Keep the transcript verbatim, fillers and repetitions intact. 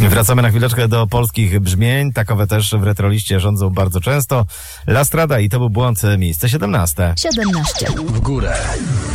Wracamy na chwileczkę do polskich brzmień. Takowe też w retroliście rządzą bardzo często. La Strada i to był błąd, miejsce siedemnaste. siedemnaście. W górę.